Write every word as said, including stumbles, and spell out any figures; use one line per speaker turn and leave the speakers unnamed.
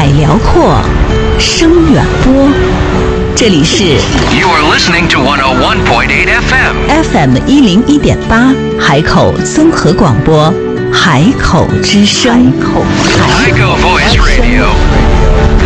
辽阔，声远播。这里是
You are listening to one oh one point eight F M，F
M 一零一点八，海口综合广播，海口之声，
海口 Voice Radio。